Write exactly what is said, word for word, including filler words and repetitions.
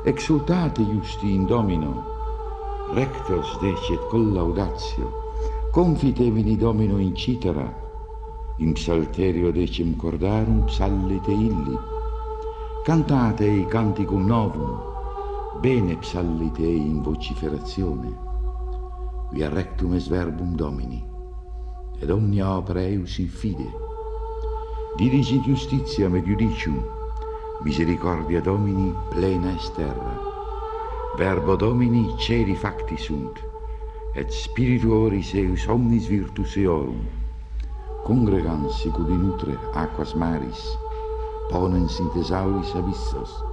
exultate justi in Domino, rectos decet collaudatio, confitevini Domino in citera, in psalterio decim cordarum psallite illi, cantatei canticum novum, bene psallitei in vociferazione, via rectum es verbum Domini, ed omnia opera eius in fide, dirigit justitiam et judicium, misericordia Domini plena est terra, verbo Domini ceri facti sunt, et spiritu oris eius omnis virtus eorum, congregans sicut in utre aquas maris, ponens in thesauris abyssos,